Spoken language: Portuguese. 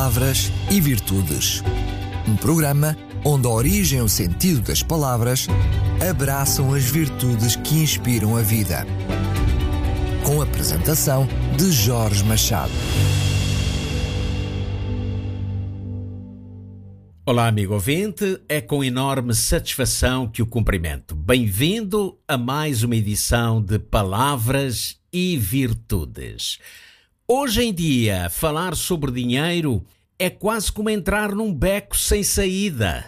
Palavras e Virtudes. Um programa onde a origem e o sentido das palavras abraçam as virtudes que inspiram a vida. Com a apresentação de Jorge Machado. Olá, amigo ouvinte, é com enorme satisfação que o cumprimento. Bem-vindo a mais uma edição de Palavras e Virtudes. Hoje em dia, falar sobre dinheiro é quase como entrar num beco sem saída.